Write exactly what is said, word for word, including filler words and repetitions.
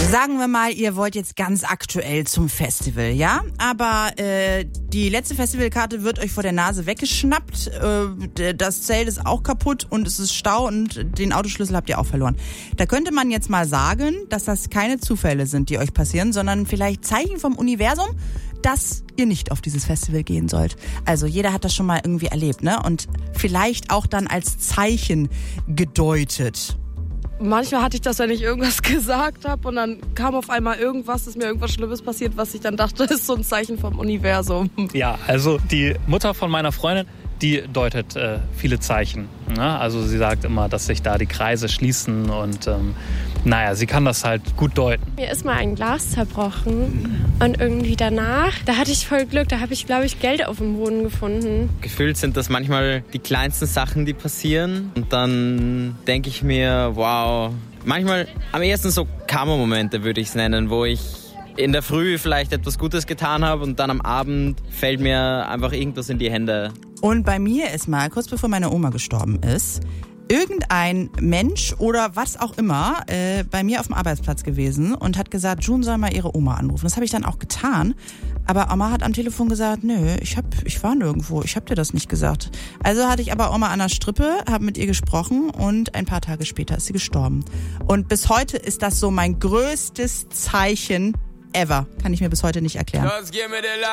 Sagen wir mal, ihr wollt jetzt ganz aktuell zum Festival, ja? Aber äh, die letzte Festivalkarte wird euch vor der Nase weggeschnappt, äh, das Zelt ist auch kaputt und es ist Stau und den Autoschlüssel habt ihr auch verloren. Da könnte man jetzt mal sagen, dass das keine Zufälle sind, die euch passieren, sondern vielleicht Zeichen vom Universum, dass ihr nicht auf dieses Festival gehen sollt. Also jeder hat das schon mal irgendwie erlebt, ne? Und vielleicht auch dann als Zeichen gedeutet. Manchmal hatte ich das, wenn ich irgendwas gesagt habe und dann kam auf einmal irgendwas, ist mir irgendwas Schlimmes passiert, was ich dann dachte, ist so ein Zeichen vom Universum. Ja, also die Mutter von meiner Freundin, die deutet äh, viele Zeichen. Ne? Also sie sagt immer, dass sich da die Kreise schließen und ähm, naja, sie kann das halt gut deuten. Mir ist mal ein Glas zerbrochen und irgendwie danach, da hatte ich voll Glück, da habe ich, glaube ich, Geld auf dem Boden gefunden. Gefühlt sind das manchmal die kleinsten Sachen, die passieren und dann denke ich mir, wow, manchmal am ehesten so Karma-Momente würde ich es nennen, wo ich in der Früh vielleicht etwas Gutes getan habe und dann am Abend fällt mir einfach irgendwas in die Hände. Und bei mir ist mal, kurz bevor meine Oma gestorben ist, irgendein Mensch oder was auch immer äh, bei mir auf dem Arbeitsplatz gewesen und hat gesagt, June soll mal ihre Oma anrufen. Das habe ich dann auch getan. Aber Oma hat am Telefon gesagt, nö, ich hab, ich war nirgendwo, ich habe dir das nicht gesagt. Also hatte ich aber Oma an der Strippe, habe mit ihr gesprochen und ein paar Tage später ist sie gestorben. Und bis heute ist das so mein größtes Zeichen ever. Kann ich mir bis heute nicht erklären.